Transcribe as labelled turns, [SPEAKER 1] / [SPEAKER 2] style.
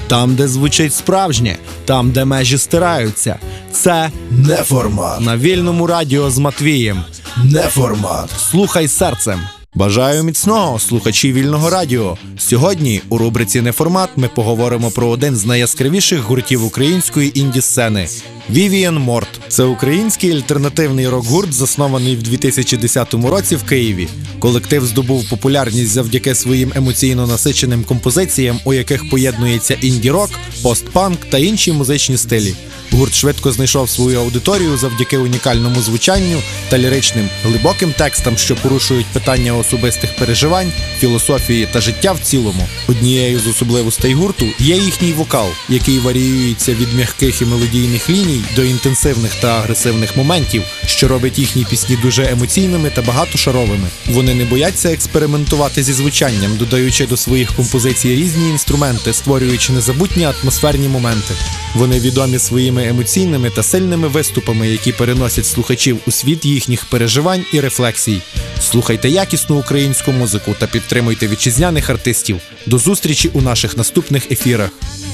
[SPEAKER 1] Там, де звучить справжнє, там, де межі стираються. Це
[SPEAKER 2] Неформат.
[SPEAKER 1] на вільному радіо з Матвієм.
[SPEAKER 2] Неформат.
[SPEAKER 1] Слухай серцем. Бажаю міцного, слухачі вільного радіо. Сьогодні у рубриці «Неформат» ми поговоримо про один з найяскравіших гуртів української інді-сцени – Vivian Mort. Це український альтернативний рок-гурт, заснований в 2010 році в Києві. Колектив здобув популярність завдяки своїм емоційно насиченим композиціям, у яких поєднується інді-рок, пост-панк та інші музичні стилі. Гурт швидко знайшов свою аудиторію завдяки унікальному звучанню та ліричним, глибоким текстам, що порушують питання особистих переживань, філософії та життя в цілому. Однією з особливостей гурту є їхній вокал, який варіюється від м'яких і мелодійних ліній до інтенсивних та агресивних моментів, що робить їхні пісні дуже емоційними та багатошаровими. Вони не бояться експериментувати зі звучанням, додаючи до своїх композицій різні інструменти, створюючи незабутні атмосферні моменти. Вони відомі своїми емоційними та сильними виступами, які переносять слухачів у світ їхніх переживань і рефлексій. Слухайте якісну українську музику та підтримуйте вітчизняних артистів. До зустрічі у наших наступних ефірах.